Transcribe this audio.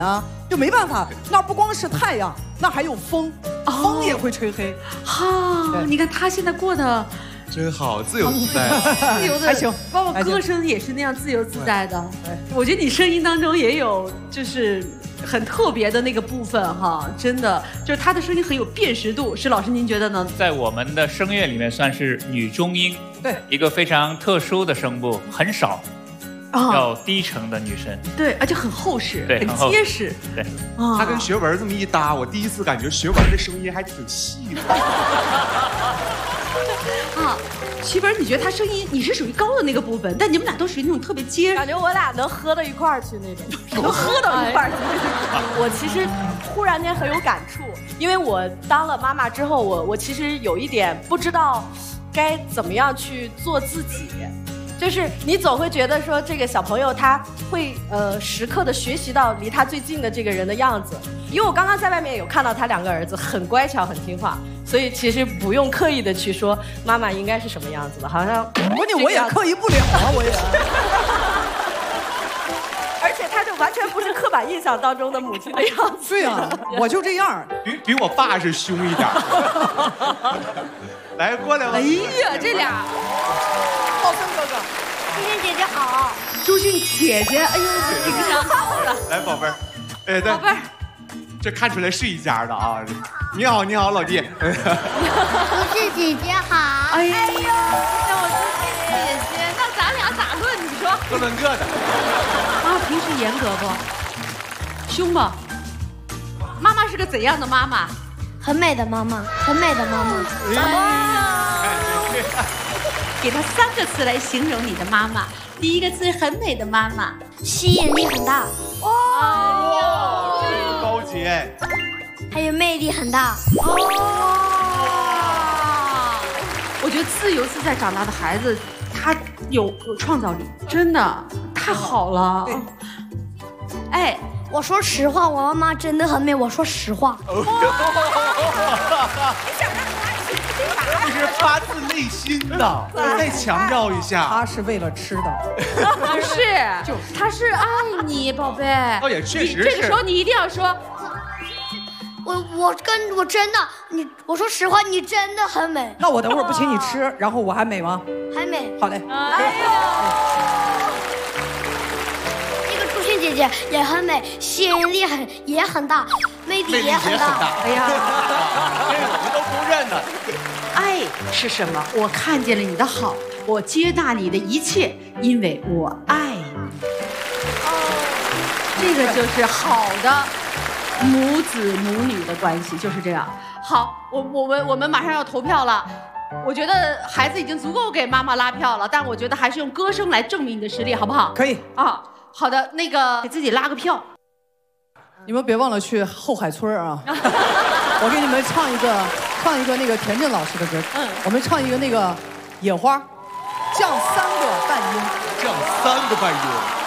啊，就没办法，那不光是太阳，那还有风，风也会吹黑。 哈，你看他现在过得真好，自由自在， 自由的， 还行， 包括歌声也是那样自由自在的。我觉得你声音当中也有就是很特别的那个部分哈，真的就是他的声音很有辨识度。是老师您觉得呢？ 在我们的声乐里面算是女中音， 对， 一个非常特殊的声部，很少。要低沉的女生， 对，而且很厚实， 对， 很结实， 对。 她跟学文这么一搭，我第一次感觉学文的声音还挺细的。 啊，徐文，你觉得他声音你是属于高的那个部分，但你们俩都属于那种特别结实， 感觉我俩能喝到一块儿去那种， 能喝到一块儿去。 我其实忽然间很有感触，因为我当了妈妈之后，我其实有一点不知道该怎么样去做自己。就是你总会觉得说这个小朋友他会时刻的学习到离他最近的这个人的样子，因为我刚刚在外面有看到他2个儿子很乖巧很听话，所以其实不用刻意的去说妈妈应该是什么样子的，好像关键我也刻意不了啊，我也。 而且他就完全不是刻板印象当中的母亲的样子。 对呀，我就这样， 比我爸是凶一点。来，过来吧。 哎呀，这俩。 浩森哥哥， 朱迅姐姐好， 朱迅姐姐，哎呦，挺常好的。 来，宝贝儿，哎， 宝贝儿， 这看出来是一家的啊！你好，你好，老弟。 朱迅姐姐好。 哎呦，让我朱迅姐姐，那咱俩咋论？你说？ 各论各的。 妈平时严格不？凶不？妈妈是个怎样的妈妈？ 很美的妈妈，很美的妈妈。 给她3个词来形容你的妈妈。第一个词很美的妈妈， 吸引力很大。 哇，这个高级哎。 还有魅力很大。 我觉得自由自在长大的孩子，他有创造力，真的太好了。哎， 我说实话，我妈妈真的很美。我说实话。 这是发自内心的，再强调一下， 他是为了吃的， 不是，他是爱你，宝贝。 倒也确实是。 这个时候你一定要说， 我真的，我说实话，你真的很美。 那我等会儿不请你吃，然后我还美吗？ 还美。 好嘞。 哎呦， 那个朱迅姐姐也很美，吸引力也很大，魅力也很大。 哎呀， 这个我们都公认的。 爱是什么？我看见了你的好，我接纳你的一切，因为我爱你。这个就是好的母子母女的关系，就是这样。好，我们马上要投票了。我觉得孩子已经足够给妈妈拉票了，但我觉得还是用歌声来证明你的实力，好不好？ 可以啊。好的，那个给自己拉个票。 你们别忘了去后海村啊！我给你们唱一个那个田震老师的歌。我们唱一个那个野花，降3个半音。 降3个半音。